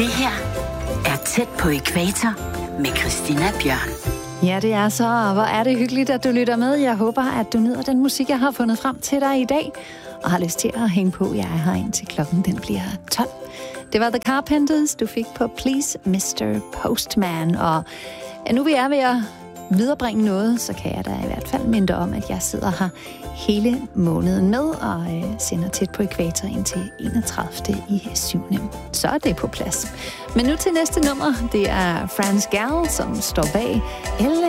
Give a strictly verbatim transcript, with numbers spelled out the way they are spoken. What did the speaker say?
Det her er Tæt på ækvator med Christina Bjørn. Ja, det er så. Hvor er det hyggeligt, at du lytter med. Jeg håber, at du nyder den musik, jeg har fundet frem til dig i dag, og har lyst til at hænge på. Jeg er her indtil klokken den bliver tolv. Det var The Carpenters, du fik på Please mister Postman. Og ja, nu vi er ved at viderebringe noget, så kan jeg da i hvert fald minde om, at jeg sidder her hele måneden med og øh, sender Tæt på ækvator indtil enogtredivte i syvende Så er det på plads. Men nu til næste nummer. Det er Franz Gall, som står bag Elle